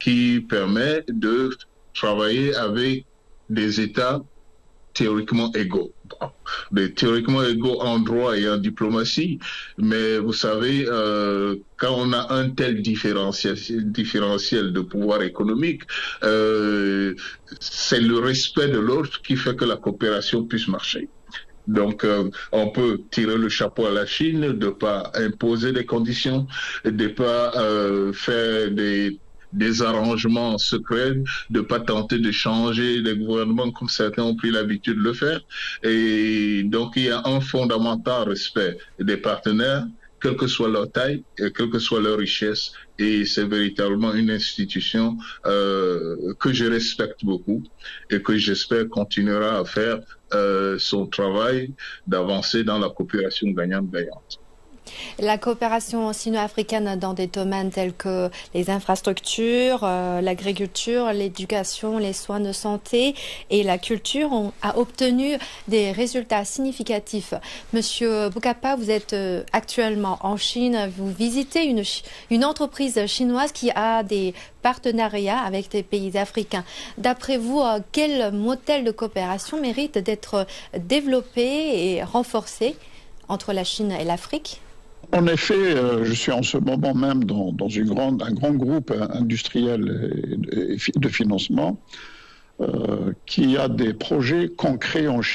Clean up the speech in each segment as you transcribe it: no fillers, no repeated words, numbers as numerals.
qui permet de travailler avec des États théoriquement égaux. Bon, mais théoriquement égaux en droit et en diplomatie, mais vous savez, quand on a un tel différentiel de pouvoir économique, c'est le respect de l'autre qui fait que la coopération puisse marcher. Donc, on peut tirer le chapeau à la Chine de ne pas imposer des conditions, de ne pas faire des arrangements secrets, de ne pas tenter de changer les gouvernements comme certains ont pris l'habitude de le faire. Et donc, il y a un fondamental respect des partenaires, quelle que soit leur taille, et quelle que soit leur richesse. Et c'est véritablement une institution que je respecte beaucoup et que j'espère continuera à faire son travail d'avancer dans la coopération gagnante-gagnante. La coopération sino-africaine dans des domaines tels que les infrastructures, l'agriculture, l'éducation, les soins de santé et la culture a obtenu des résultats significatifs. Monsieur Bokapa, vous êtes actuellement en Chine, vous visitez une entreprise chinoise qui a des partenariats avec des pays africains. D'après vous, quel modèle de coopération mérite d'être développé et renforcé entre la Chine et l'Afrique ? En effet, je suis en ce moment même dans un grand groupe industriel de financement qui a des projets concrets en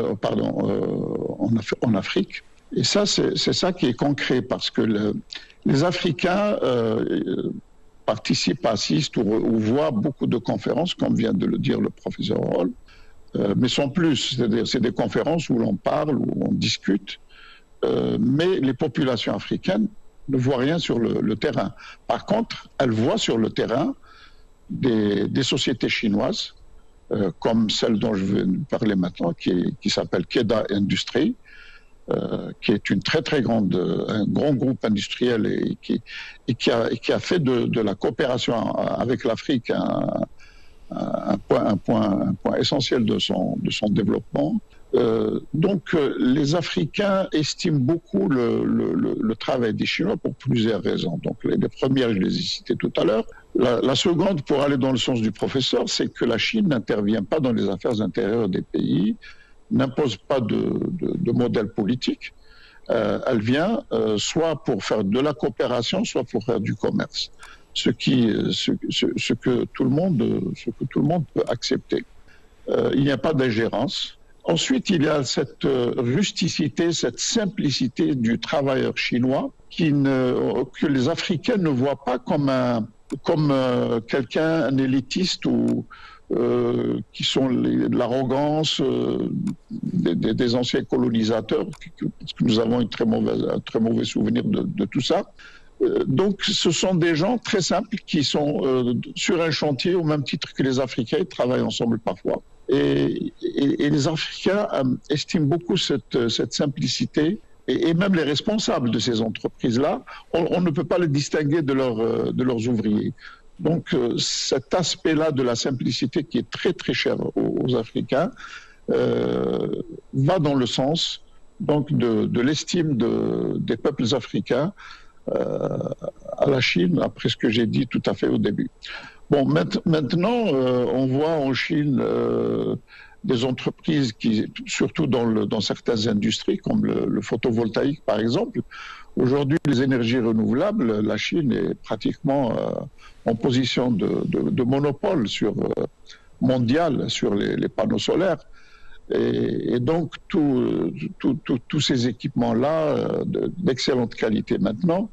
Afrique. Et ça, c'est ça qui est concret parce que les Africains participent, assistent ou voient beaucoup de conférences, comme vient de le dire le professeur Roll, mais sans plus. C'est-à-dire, c'est des conférences où l'on parle, où on discute. Mais les populations africaines ne voient rien sur le terrain. Par contre, elles voient sur le terrain des sociétés chinoises, comme celle dont je vais parler maintenant, qui s'appelle Keda Industry, qui est une très très un grand groupe industriel et qui a fait de la coopération avec l'Afrique un point essentiel de son développement. Donc les Africains estiment beaucoup le travail des Chinois pour plusieurs raisons. Donc les premières, je les ai citées tout à l'heure. La seconde, pour aller dans le sens du professeur, c'est que la Chine n'intervient pas dans les affaires intérieures des pays, n'impose pas de modèle politique. Elle vient soit pour faire de la coopération, soit pour faire du commerce. Ce que tout le monde peut accepter. Il n'y a pas d'ingérence. Ensuite, il y a cette rusticité, cette simplicité du travailleur chinois que les Africains ne voient pas comme quelqu'un, un élitiste ou qui sont de l'arrogance des anciens colonisateurs, parce que nous avons un très mauvais souvenir de tout ça. Donc, ce sont des gens très simples qui sont sur un chantier au même titre que les Africains, ils travaillent ensemble parfois. Et les Africains estiment beaucoup cette simplicité, et même les responsables de ces entreprises-là, on ne peut pas les distinguer de leurs ouvriers. Donc, cet aspect-là de la simplicité qui est très très cher aux Africains va dans le sens donc de l'estime des peuples africains à la Chine, après ce que j'ai dit tout à fait au début. Bon, maintenant, on voit en Chine des entreprises qui, surtout dans certaines industries, comme le photovoltaïque par exemple. Aujourd'hui, les énergies renouvelables, la Chine est pratiquement en position de monopole mondial sur les panneaux solaires. Et donc, tous ces équipements-là, d'excellente qualité maintenant,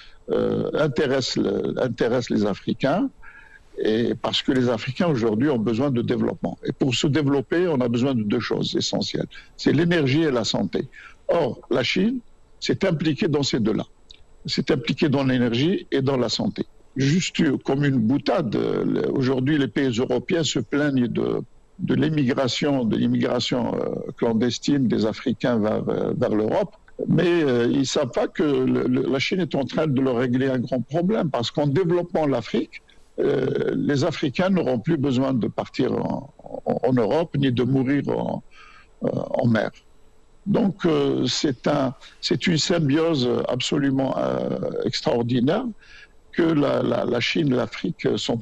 intéressent les Africains, et parce que les Africains aujourd'hui ont besoin de développement. Et pour se développer, on a besoin de deux choses essentielles. C'est l'énergie et la santé. Or, la Chine s'est impliquée dans ces deux-là. C'est impliquée dans l'énergie et dans la santé. Juste comme une boutade, aujourd'hui les pays européens se plaignent de l'immigration clandestine des Africains vers l'Europe. Mais ils ne savent pas que la Chine est en train de leur régler un grand problème, parce qu'en développant l'Afrique, les Africains n'auront plus besoin de partir en Europe ni de mourir en mer. Donc c'est une symbiose absolument extraordinaire que la Chine et l'Afrique sont